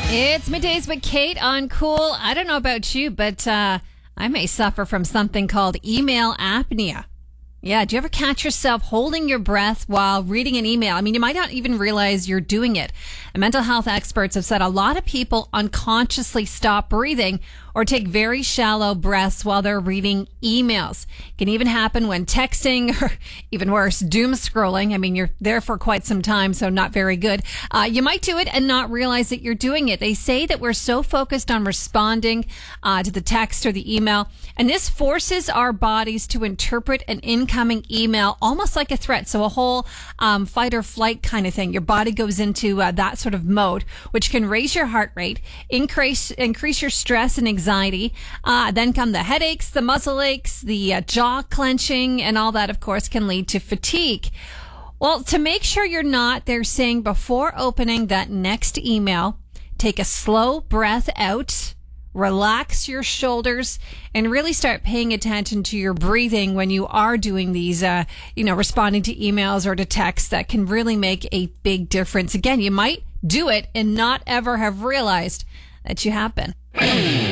It's Middays with Kate on Cool. I don't know about you, but I may suffer from something called email apnea. Yeah, do you ever catch yourself holding your breath while reading an email? I mean, you might not even realize you're doing it. And mental health experts have said a lot of people unconsciously stop breathing or take very shallow breaths while they're reading emails. It can even happen when texting, or even worse, doom scrolling. I mean, you're there for quite some time, so not very good. You might do it and not realize that you're doing it. They say that we're so focused on responding to the text or the email, and this forces our bodies to interpret an incoming email almost like a threat. So a whole fight or flight kind of thing. Your body goes into that sort of mode, which can raise your heart rate, increase your stress and anxiety. Then come the headaches, the muscle aches, the jaw clenching, and all that, of course, can lead to fatigue. Well, to make sure you're not, they're saying before opening that next email, take a slow breath out, relax your shoulders, and really start paying attention to your breathing when you are doing these, responding to emails or to texts. That can really make a big difference. Again, you might do it and not ever have realized that you have been.